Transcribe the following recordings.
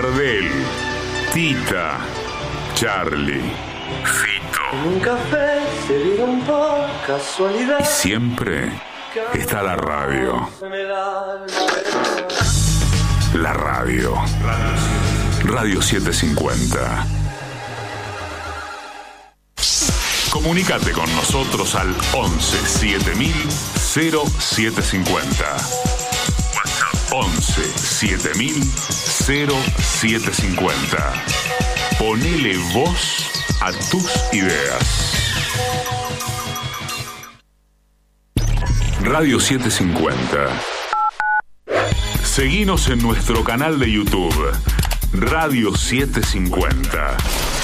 Gardel, Tita, Charlie, Fito. Un café se dieron por casualidad. Y siempre está la radio. La radio. Radio 750. Comunícate con nosotros al 11 7000 0750. WhatsApp 11 7000 0750. Ponele voz a tus ideas. Radio 750. Seguinos en nuestro canal de YouTube, Radio 750.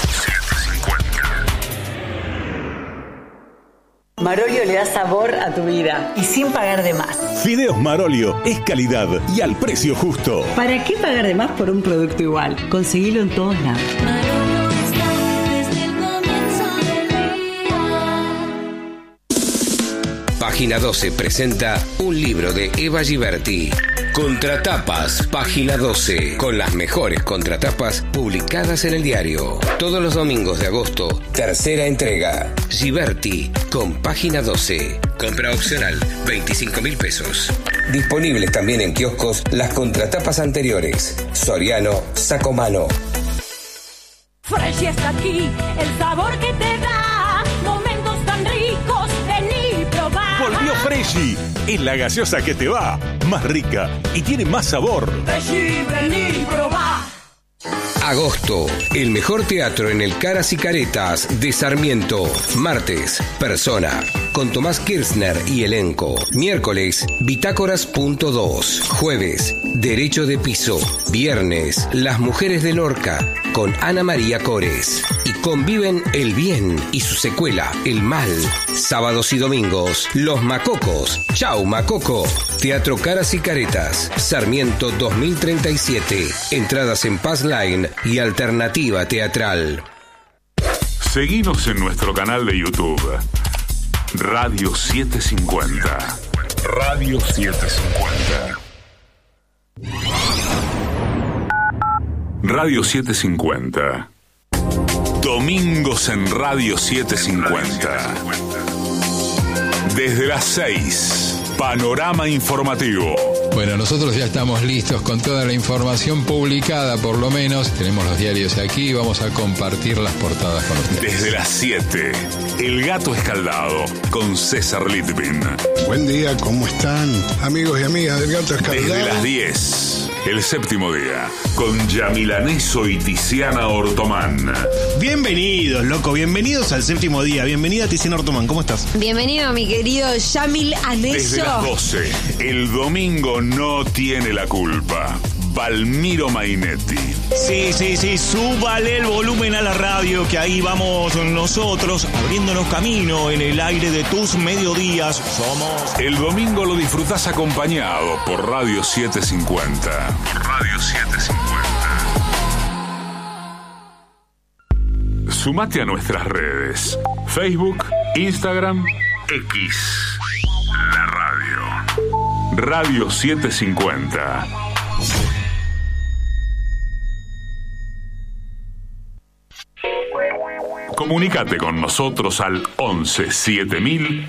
Marolio le da sabor a tu vida y sin pagar de más. Fideos Marolio es calidad y al precio justo. ¿Para qué pagar de más por un producto igual? Conseguilo en todos lados. Marolio está desde el comienzo del día. Página 12 presenta un libro de Eva Giberti. Contratapas, Página 12, con las mejores contratapas publicadas en el diario. Todos los domingos de agosto, tercera entrega. Giberti, con Página 12. Compra opcional, 25.000 pesos. Disponibles también en kioscos las contratapas anteriores. Soriano, Sacomano. Fresh está aquí, el sabor que te da momentos tan ricos, vení probar. Volvió Freshy, es la gaseosa que te va, más rica y tiene más sabor. Freshy, vení probar. Agosto, el mejor teatro en el Caras y Caretas de Sarmiento. Martes, Persona, con Tomás Kirchner y elenco. Miércoles, Bitácoras.2. Jueves, Derecho de Piso. Viernes, Las Mujeres de Lorca, con Ana María Cores. Y conviven el bien y su secuela, el mal. Sábados y domingos, Los Macocos. Chau, Macoco. Teatro Caras y Caretas, Sarmiento 2037. Entradas en Passline y Alternativa Teatral. Seguinos en nuestro canal de YouTube, Radio 750. Radio 750. Radio 750. Domingos en Radio 750. Desde las 6. Panorama informativo. Bueno, nosotros ya estamos listos con toda la información publicada, por lo menos. Tenemos los diarios aquí y vamos a compartir las portadas con ustedes. Desde las 7, El Gato Escaldado, con César Litvin. Buen día, ¿cómo están? Amigos y amigas del Gato Escaldado. Desde las 10, El Séptimo Día, con Yamilaneso y Tiziana Ortomán. Bienvenidos, loco, bienvenidos al Séptimo Día. Bienvenida, Tiziana Ortomán, ¿cómo estás? Bienvenido, mi querido Yamil Aneso. Desde las 12, El Domingo No Tiene la Culpa, Valmiro Mainetti. Sí, súbale el volumen a la radio, que ahí vamos nosotros, abriéndonos camino en el aire de tus mediodías. Somos... El domingo lo disfrutás acompañado por Radio 750. Por Radio 750. Sumate a nuestras redes: Facebook, Instagram, X. La radio. Radio 750. Comunícate con nosotros al 11 7000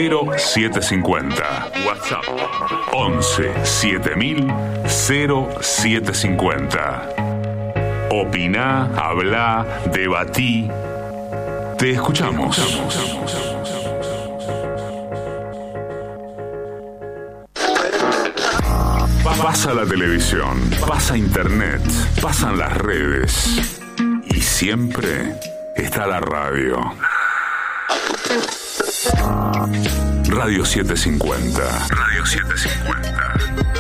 0750. WhatsApp 11 7000 0750. Opiná, hablá, debatí. Te escuchamos. Pasa la televisión, pasa internet, pasan las redes y siempre está la radio. Radio 750. Radio 750.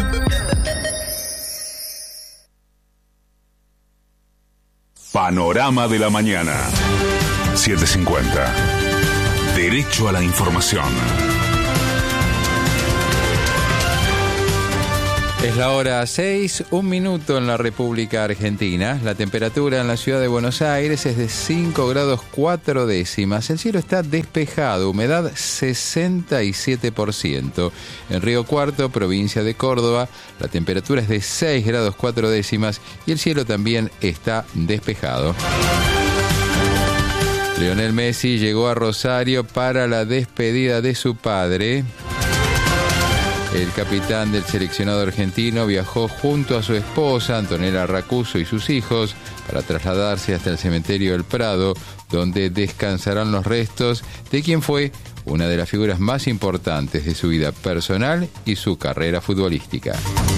Panorama de la mañana. 750. Derecho a la información. Es la hora 6, 1 minuto en la República Argentina. La temperatura en la ciudad de Buenos Aires es de 5 grados 4 décimas. El cielo está despejado, humedad 67%. En Río Cuarto, provincia de Córdoba, la temperatura es de 6 grados 4 décimas y el cielo también está despejado. Lionel Messi llegó a Rosario para la despedida de su padre. El capitán del seleccionado argentino viajó junto a su esposa, Antonella Racuso, y sus hijos para trasladarse hasta el cementerio del Prado, donde descansarán los restos de quien fue una de las figuras más importantes de su vida personal y su carrera futbolística.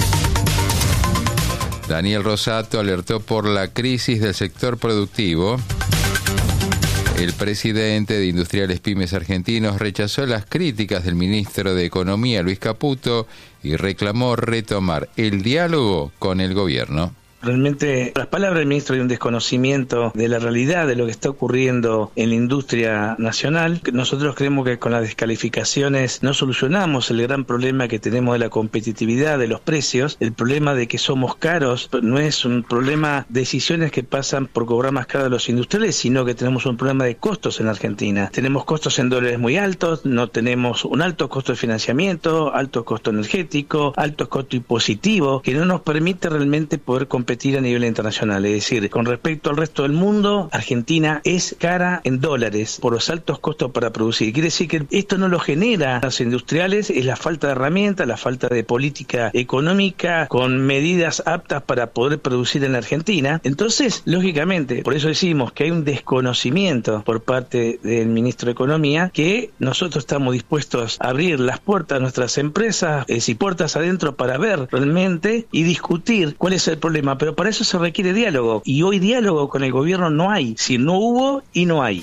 Daniel Rosato alertó por la crisis del sector productivo. El presidente de Industriales Pymes Argentinos rechazó las críticas del ministro de Economía, Luis Caputo, y reclamó retomar el diálogo con el gobierno. Realmente las palabras del ministro hay un desconocimiento de la realidad de lo que está ocurriendo en la industria nacional. Nosotros creemos que con las descalificaciones no solucionamos el gran problema que tenemos de la competitividad de los precios. El problema de que somos caros no es un problema de decisiones que pasan por cobrar más caro a los industriales, sino que tenemos un problema de costos en Argentina. Tenemos costos en dólares muy altos, no tenemos un alto costo de financiamiento, alto costo energético, alto costo impositivo, que no nos permite realmente poder competir a nivel internacional. Es decir, con respecto al resto del mundo, Argentina es cara en dólares por los altos costos para producir. Quiere decir que esto no lo genera los industriales, es la falta de herramientas, la falta de política económica con medidas aptas para poder producir en Argentina. Entonces, lógicamente, por eso decimos que hay un desconocimiento por parte del ministro de Economía, que nosotros estamos dispuestos a abrir las puertas a nuestras empresas, y puertas adentro, para ver realmente y discutir cuál es el problema. Pero para eso se requiere diálogo, y hoy diálogo con el gobierno no hay. Si no hubo y no hay.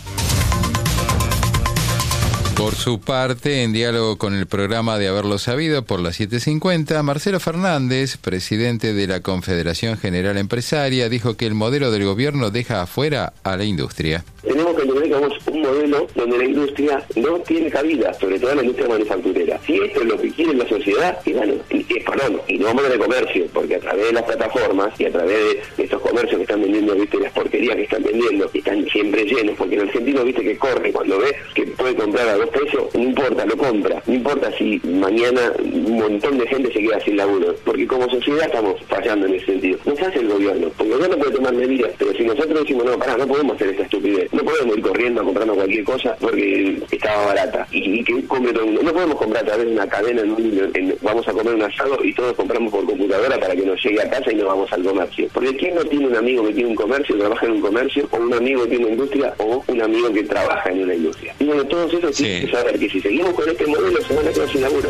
Por su parte, en diálogo con el programa de Haberlo Sabido por las 7:50, Marcelo Fernández, presidente de la Confederación General Empresaria, dijo que el modelo del gobierno deja afuera a la industria. Tenemos que entender que tenemos un modelo donde la industria no tiene cabida, sobre todo la industria manufacturera. Si esto es lo que quiere la sociedad, y bueno, y no vamos a de comercio, porque a través de las plataformas y a través de estos comercios que están vendiendo, viste, las porquerías que están vendiendo, que están siempre llenos, porque el argentino, viste, que corre, cuando ve que puede comprar a 2 pesos, no importa, lo compra. No importa si mañana un montón de gente se queda sin laburo, porque como sociedad estamos fallando en ese sentido. No se hace el gobierno, porque el gobierno puede tomar medidas, pero si nosotros decimos, no, pará, no podemos hacer esta estupidez, no podemos ir corriendo a comprando cualquier cosa porque estaba barata y que compre todo el mundo. No podemos comprar a través de una cadena, vamos a comer un asado y todos compramos por computadora para que nos llegue a casa y nos vamos al comercio. Porque ¿quién no tiene un amigo que tiene un comercio, trabaja en un comercio, o un amigo que tiene una industria, o un amigo que trabaja en una industria? Y bueno, todos esos tienen que saber que si seguimos con este modelo se van a quedar sin laburo.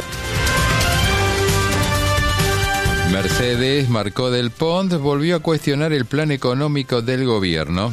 Mercedes Marcó del Pont volvió a cuestionar el plan económico del gobierno.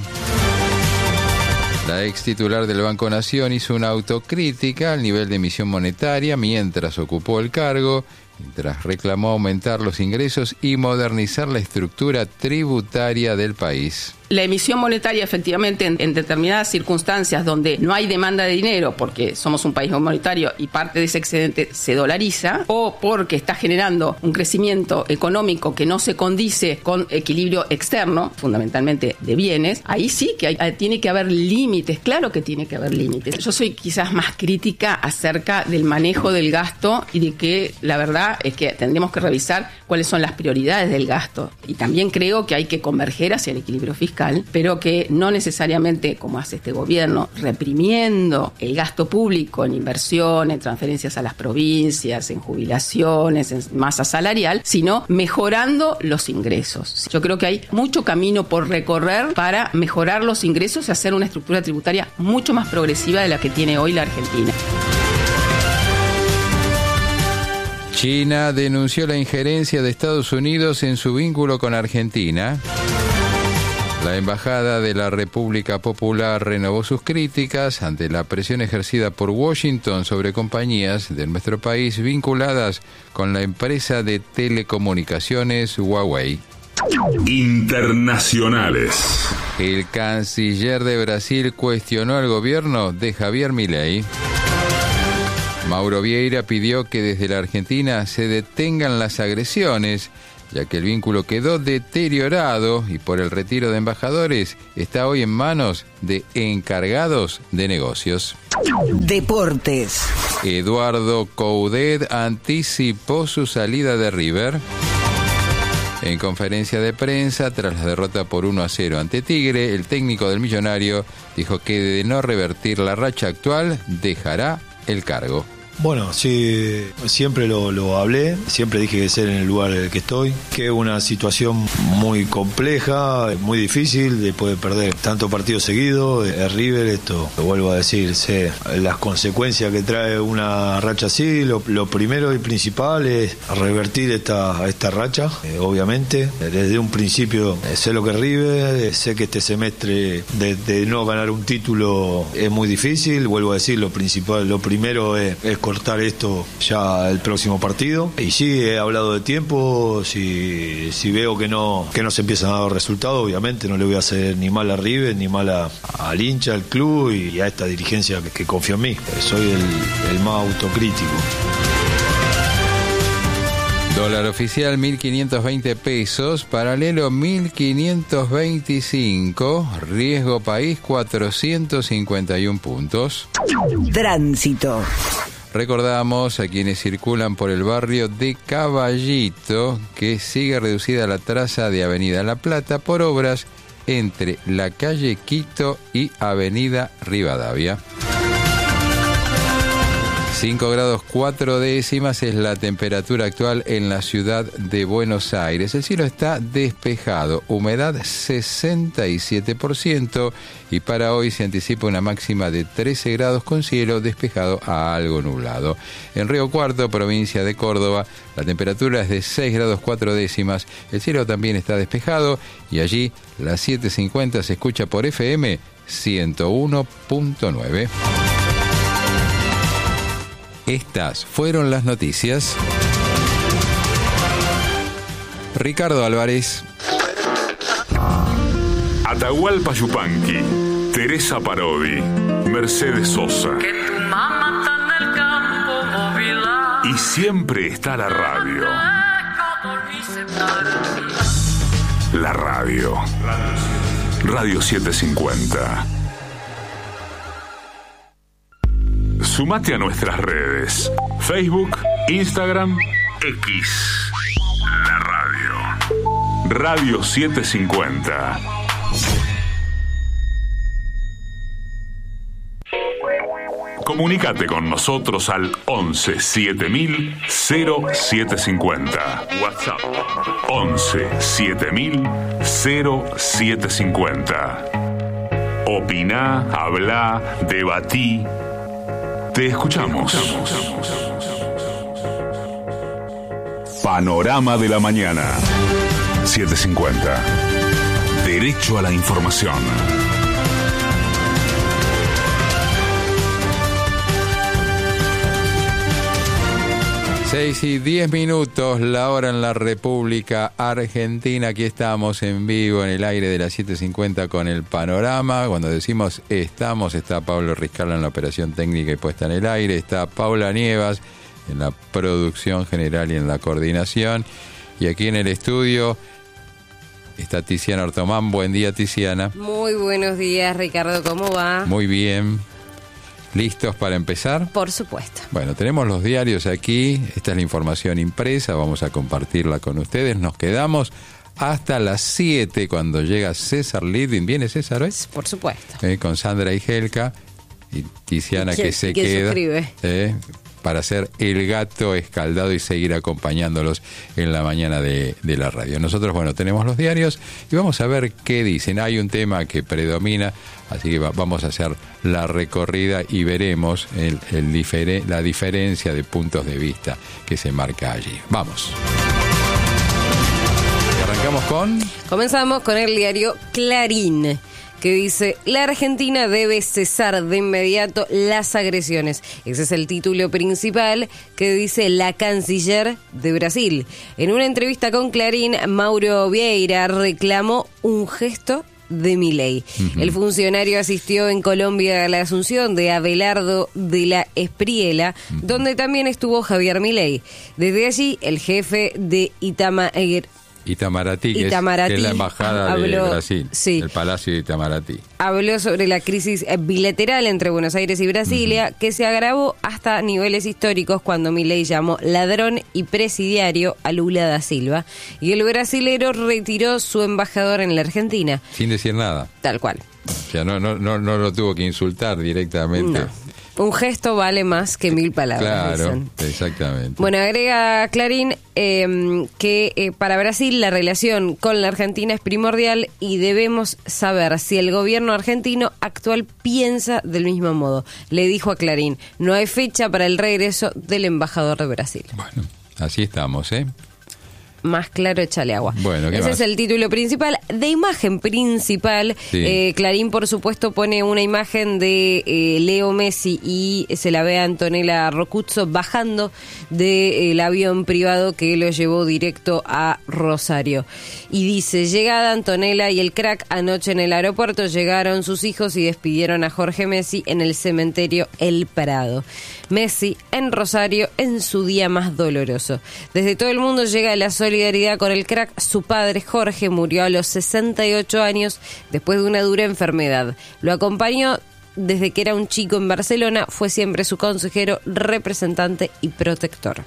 La ex titular del Banco Nación hizo una autocrítica al nivel de emisión monetaria mientras ocupó el cargo, mientras reclamó aumentar los ingresos y modernizar la estructura tributaria del país. La emisión monetaria, efectivamente, en determinadas circunstancias donde no hay demanda de dinero porque somos un país monetario y parte de ese excedente se dolariza, o porque está generando un crecimiento económico que no se condice con equilibrio externo, fundamentalmente de bienes, ahí sí que tiene que haber límites, claro que tiene que haber límites. Yo soy quizás más crítica acerca del manejo del gasto y de que la verdad es que tendremos que revisar cuáles son las prioridades del gasto. Y también creo que hay que converger hacia el equilibrio fiscal, pero que no necesariamente, como hace este gobierno, reprimiendo el gasto público en inversión, en transferencias a las provincias, en jubilaciones, en masa salarial, sino mejorando los ingresos. Yo creo que hay mucho camino por recorrer para mejorar los ingresos y hacer una estructura tributaria mucho más progresiva de la que tiene hoy la Argentina. China denunció la injerencia de Estados Unidos en su vínculo con Argentina. La Embajada de la República Popular renovó sus críticas ante la presión ejercida por Washington sobre compañías de nuestro país vinculadas con la empresa de telecomunicaciones Huawei. Internacionales. El canciller de Brasil cuestionó al gobierno de Javier Milei. Mauro Vieira pidió que desde la Argentina se detengan las agresiones, ya que el vínculo quedó deteriorado y por el retiro de embajadores está hoy en manos de encargados de negocios. Deportes. Eduardo Coudet anticipó su salida de River. En conferencia de prensa, tras la derrota por 1-0 ante Tigre, el técnico del Millonario dijo que de no revertir la racha actual, dejará el cargo. Bueno, sí, siempre lo hablé, siempre dije que ser en el lugar en el que estoy, que es una situación muy compleja, muy difícil, después de perder tantos partidos seguidos, River, esto, lo vuelvo a decir, sé las consecuencias que trae una racha así, lo primero y principal es revertir esta racha, obviamente, desde un principio sé lo que es River, sé que este semestre de no ganar un título es muy difícil, vuelvo a decir, lo primero es cortar esto ya el próximo partido. Y sí, he hablado de tiempo, si veo que no se empiezan a dar resultados, obviamente no le voy a hacer ni mal a River, ni mal al hincha, al club y a esta dirigencia que confía en mí. Soy el más autocrítico. Dólar oficial 1.520 pesos, paralelo 1.525, riesgo país 451 puntos. Tránsito. Recordamos a quienes circulan por el barrio de Caballito que sigue reducida la traza de Avenida La Plata por obras entre la calle Quito y Avenida Rivadavia. 5 grados 4 décimas es la temperatura actual en la ciudad de Buenos Aires. El cielo está despejado, humedad 67% y para hoy se anticipa una máxima de 13 grados con cielo despejado a algo nublado. En Río Cuarto, provincia de Córdoba, la temperatura es de 6 grados 4 décimas. El cielo también está despejado y allí las 7:50 se escucha por FM 101.9. Estas fueron las noticias. Ricardo Álvarez. Atahualpa Yupanqui, Teresa Parodi, Mercedes Sosa. Y siempre está la radio. La radio. Radio 750. Sumate a nuestras redes. Facebook, Instagram, X. La radio. Radio 750. Comunicate con nosotros al 11 7000 0750. WhatsApp 11 7000 0750. Opiná, hablá, debatí. Te escuchamos. Panorama de la mañana. 750. Derecho a la información. 6:10, la hora en la República Argentina. Aquí estamos en vivo en el aire de las 7:50 con el panorama. Cuando decimos estamos, está Pablo Riscarla en la operación técnica y puesta en el aire. Está Paula Nievas en la producción general y en la coordinación. Y aquí en el estudio está Tiziana Ortomán. Buen día, Tiziana. Muy buenos días, Ricardo. ¿Cómo va? Muy bien. ¿Listos para empezar? Por supuesto. Bueno, tenemos los diarios aquí. Esta es la información impresa. Vamos a compartirla con ustedes. Nos quedamos hasta las 7 cuando llega César Lidwin. ¿Viene César hoy? Por supuesto. Con Sandra y Helka. Y Tiziana que se queda. Suscribe. Para hacer el gato escaldado y seguir acompañándolos en la mañana de la radio. Nosotros, bueno, tenemos los diarios y vamos a ver qué dicen. Hay un tema que predomina, así que vamos a hacer la recorrida y veremos la diferencia de puntos de vista que se marca allí. Vamos. ¿Y arrancamos con? Comenzamos con el diario Clarín, que dice: la Argentina debe cesar de inmediato las agresiones. Ese es el título principal que dice la canciller de Brasil. En una entrevista con Clarín, Mauro Vieira reclamó un gesto de Milei. El funcionario asistió en Colombia a la asunción de Abelardo de la Espriella, donde también estuvo Javier Milei. Desde allí, el jefe de Itamaraty, que es la embajada de Brasil, el Palacio de Itamaraty. Habló sobre la crisis bilateral entre Buenos Aires y Brasilia, que se agravó hasta niveles históricos cuando Milei llamó ladrón y presidiario a Lula da Silva, y el brasilero retiró su embajador en la Argentina. Sin decir nada. Tal cual. O sea, no lo tuvo que insultar directamente. No. Un gesto vale más que 1000 palabras. Claro, dicen. Exactamente. Bueno, agrega Clarín que para Brasil la relación con la Argentina es primordial y debemos saber si el gobierno argentino actual piensa del mismo modo. Le dijo a Clarín, no hay fecha para el regreso del embajador de Brasil. Bueno, así estamos, ¿eh? Más claro, échale agua. Bueno, ¿qué Ese más? es el título principal. De imagen principal, Sí. Clarín, por supuesto, pone una imagen de Leo Messi y se la ve a Antonella Rocuzzo bajando del avión privado que lo llevó directo a Rosario. Y dice, llegada Antonella y el crack anoche en el aeropuerto, llegaron sus hijos y despidieron a Jorge Messi en el cementerio El Prado. Messi en Rosario en su día más doloroso. Desde todo el mundo llega la solidaridad con el crack. Su padre Jorge murió a los 68 años después de una dura enfermedad. Lo acompañó desde que era un chico en Barcelona, fue siempre su consejero, representante y protector.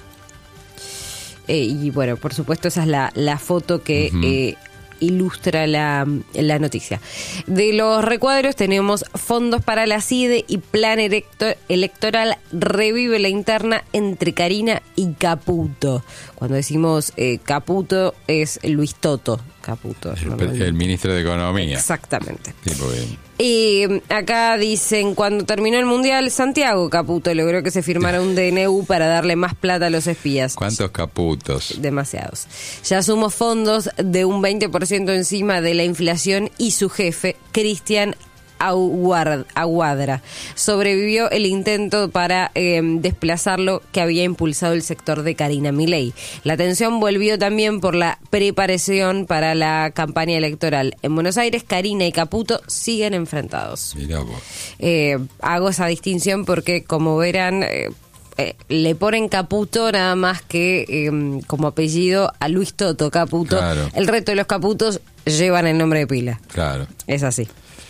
Y bueno, por supuesto esa es la foto que ilustra la noticia. De los recuadros tenemos fondos para la CIDE y plan electoral revive la interna entre Carina y Caputo. Cuando decimos Caputo es Luis Toto Caputo. El ministro de Economía. Exactamente. Sí, porque... Y acá dicen, cuando terminó el Mundial, Santiago Caputo logró que se firmara un DNU para darle más plata a los espías. ¿Cuántos caputos? Demasiados. Ya sumó fondos de un 20% encima de la inflación y su jefe, Cristian Aguadra, sobrevivió el intento para desplazarlo que había impulsado el sector de Carina Milei. La tensión volvió también por la preparación para la campaña electoral. En Buenos Aires, Carina y Caputo siguen enfrentados. Mirá vos. Hago esa distinción porque, como verán, le ponen Caputo nada más que como apellido a Luis Toto Caputo. Claro. El resto de los Caputos llevan el nombre de pila. Claro. Es así.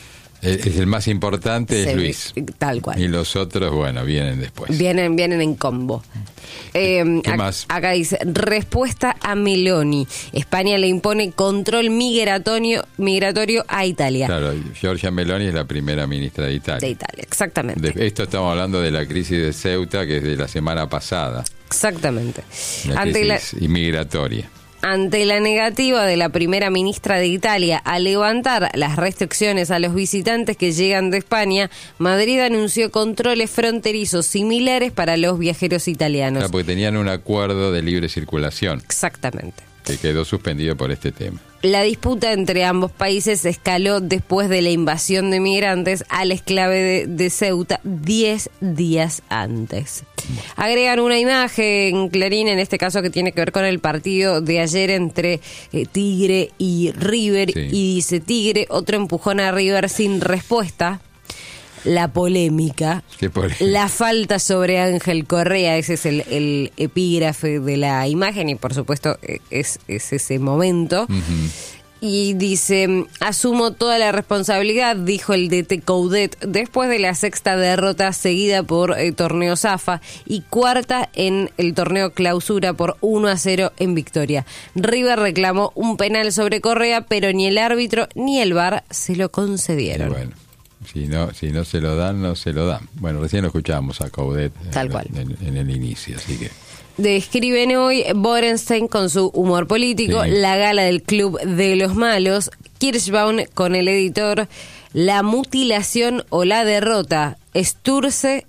Es el más importante, es Luis. Tal cual. Y los otros, bueno, vienen después. Vienen en combo. ¿Qué más? Acá dice, respuesta a Meloni. España le impone control migratorio a Italia. Claro, Giorgia Meloni es la primera ministra de Italia. De Italia, exactamente. Esto estamos hablando de la crisis de Ceuta, que es de la semana pasada. Exactamente. La crisis inmigratoria. Ante la negativa de la primera ministra de Italia a levantar las restricciones a los visitantes que llegan de España, Madrid anunció controles fronterizos similares para los viajeros italianos. Claro, porque tenían un acuerdo de libre circulación. Exactamente. Que quedó suspendido por este tema. La disputa entre ambos países escaló después de la invasión de migrantes al exclave de Ceuta 10 días antes. Agregan una imagen, Clarín, en este caso que tiene que ver con el partido de ayer entre Tigre y River, sí. Y dice Tigre, otro empujón a River sin respuesta. La polémica, la falta sobre Ángel Correa, ese es el epígrafe de la imagen y por supuesto es ese momento. Y dice, asumo toda la responsabilidad, dijo el DT Coudet, después de la sexta derrota seguida por torneo Zafa y cuarta en el torneo Clausura por 1-0 en victoria. River reclamó un penal sobre Correa, pero ni el árbitro ni el VAR se lo concedieron. Bueno. Si no se lo dan, no se lo dan. Bueno, recién lo escuchábamos a Coudet en el inicio, así que... Describen hoy Borenstein con su humor político, sí. La gala del Club de los Malos, Kirschbaum con el editor, la mutilación o la derrota, Sturze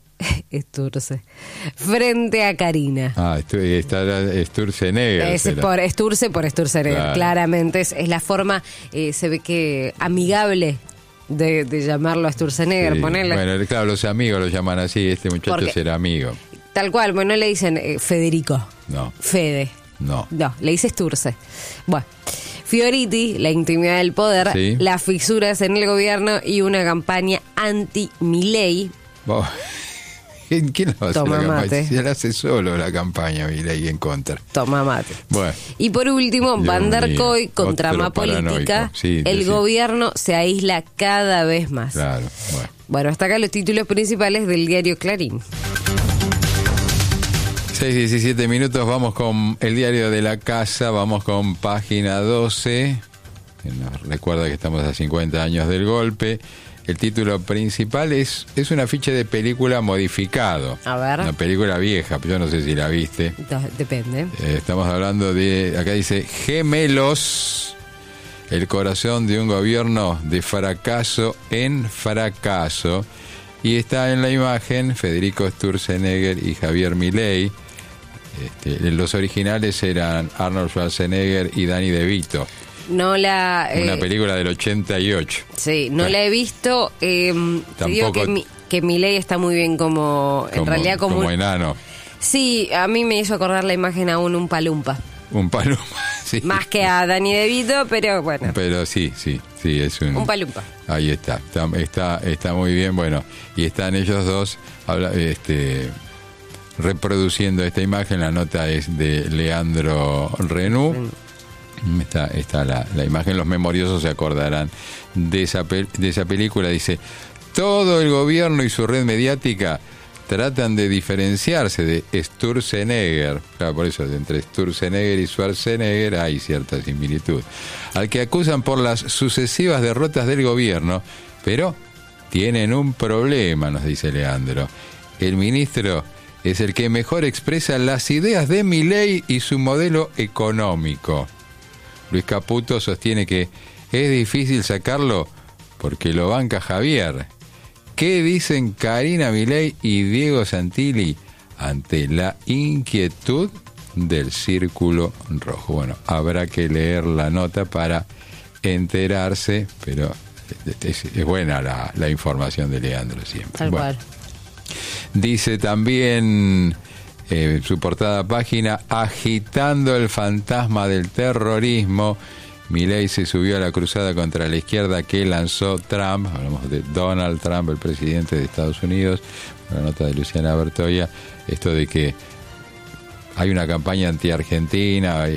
frente a Carina. Está Sturzenegger. Es por Sturzenegger, claro. Claramente es la forma, se ve que amigable de llamarlo a Sturzenegger, sí. Ponerle. Bueno, claro, los amigos lo llaman así, este muchacho será amigo. Tal cual, bueno, no le dicen Federico. No. Fede. No, le dice Sturze. Bueno, Fioriti, la intimidad del poder, Sí. las fisuras en el gobierno y una campaña anti-Milei. Vos- ¿Quién la va a hacer Toma la campaña? mate. Se la hace solo la campaña, Milei en contra. Toma mate. Bueno, Y por último, Dios Van der mío, Koy, con otro trama política, paranoico. Sí, el sí. gobierno se aísla cada vez más. claro, bueno. Bueno, hasta acá los títulos principales del diario Clarín. 6:17 minutos, vamos con el diario de la casa, vamos con página 12, que nos recuerda que estamos a 50 años del golpe. El título principal es un afiche de película modificado. A ver. Una película vieja, yo no sé si la viste. Depende. Estamos hablando de, acá dice, Gemelos, el corazón de un gobierno de fracaso en fracaso. Y está en la imagen Federico Sturzenegger y Javier Milei. Los originales eran Arnold Schwarzenegger y Danny DeVito. No la... Una película del 88. Sí, no la he visto. Te digo que Milei está muy bien en realidad como enano. Sí, a mí me hizo acordar la imagen a un Palumpa. Un palumpa, sí. Más que a Danny DeVito, pero bueno. Pero sí, es un Palumpa. Ahí está muy bien, bueno, y están ellos dos reproduciendo esta imagen. La nota es de Leandro Renú. Está la imagen. Los memoriosos se acordarán de esa película. Dice: todo el gobierno y su red mediática tratan de diferenciarse de Sturzenegger. Claro, por eso entre Sturzenegger y Schwarzenegger hay cierta similitud. Al que acusan por las sucesivas derrotas del gobierno, pero tienen un problema, nos dice Leandro. El ministro es el que mejor expresa las ideas de Milei y su modelo económico. Luis Caputo sostiene que es difícil sacarlo porque lo banca Javier. ¿Qué dicen Karina Milei y Diego Santilli ante la inquietud del Círculo Rojo? Bueno, habrá que leer la nota para enterarse, pero es buena la información de Leandro siempre. Tal cual. Dice también su portada página: agitando el fantasma del terrorismo, Milei se subió a la cruzada contra la izquierda que lanzó Trump. Hablamos de Donald Trump, el presidente de Estados Unidos. Una nota de Luciana Bertoia, esto de que hay una campaña anti-argentina.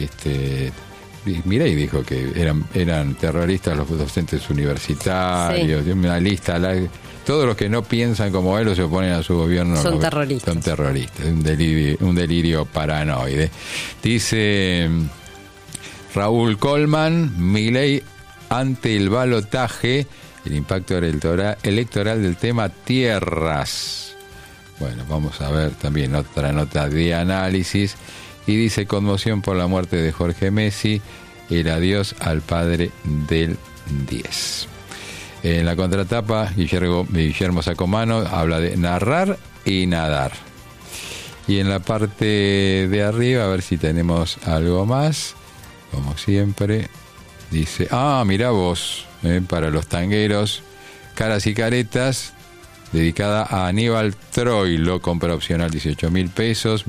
Milei dijo que eran terroristas los docentes universitarios, sí. Una lista. Todos los que no piensan como él o se oponen a su gobierno son terroristas. Son terroristas, un delirio paranoide. Dice Raúl Colman: Milei ante el balotaje, el impacto electoral del tema tierras. Bueno, vamos a ver también otra nota de análisis. Y dice: conmoción por la muerte de Jorge Messi, el adiós al padre del 10. En la contratapa, Guillermo Sacomano habla de narrar y nadar. Y en la parte de arriba, a ver si tenemos algo más, como siempre, dice: mirá vos, para los tangueros, Caras y Caretas, dedicada a Aníbal Troilo, compra opcional 18.000 pesos,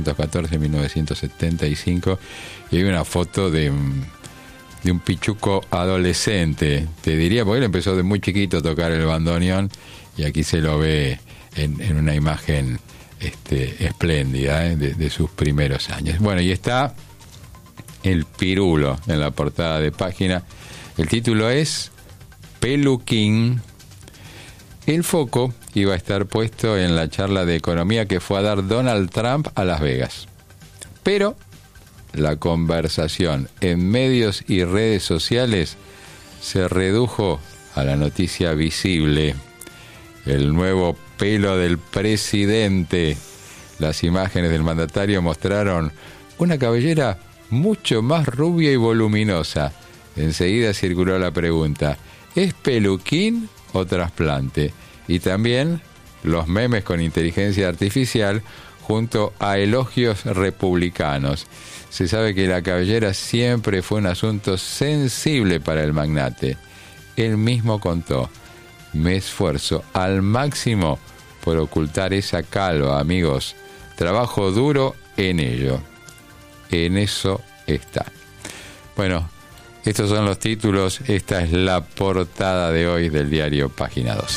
1914-1975, y hay una foto de un pichuco adolescente, te diría, porque él empezó de muy chiquito a tocar el bandoneón, y aquí se lo ve en una imagen espléndida de sus primeros años. Bueno, y está el pirulo en la portada de página. El título es Peluquín. El foco iba a estar puesto en la charla de economía que fue a dar Donald Trump a Las Vegas. Pero la conversación en medios y redes sociales se redujo a la noticia visible: el nuevo pelo del presidente. Las imágenes del mandatario mostraron una cabellera mucho más rubia y voluminosa. Enseguida circuló la pregunta: ¿es peluquín o trasplante? Y también los memes con inteligencia artificial junto a elogios republicanos. Se sabe que la cabellera siempre fue un asunto sensible para el magnate. Él mismo contó: me esfuerzo al máximo por ocultar esa calva, amigos. Trabajo duro en ello. En eso está. Bueno, Estos son los títulos, esta es la portada de hoy del diario Página 12.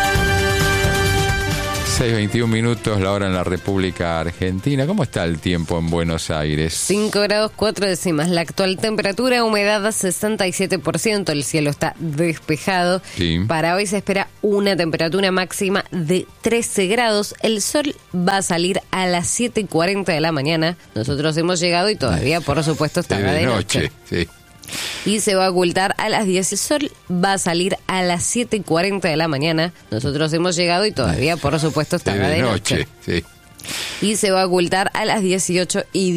6:21 minutos, la hora en la República Argentina. ¿Cómo está el tiempo en Buenos Aires? 5 grados 4 décimas. La actual temperatura, humedad 67%. El cielo está despejado. Sí. Para hoy se espera una temperatura máxima de 13 grados. El sol va a salir a las 7:40 de la mañana. Nosotros hemos llegado y todavía, por supuesto, estaba de noche. Sí. Y se va a ocultar a las 10. El sol va a salir a las 7:40 de la mañana. Nosotros hemos llegado y todavía, por supuesto, estaba de noche. Sí. Y se va a ocultar a las 18:10.